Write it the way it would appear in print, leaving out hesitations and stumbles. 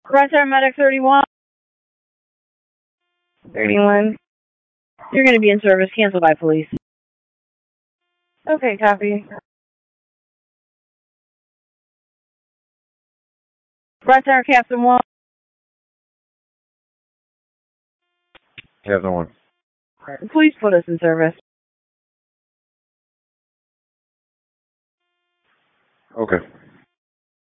Right there, Medic 31. 31. You're going to be in service. Cancel by police. Okay, copy. Right there, Captain 1. Captain 1. Please put us in service. Okay.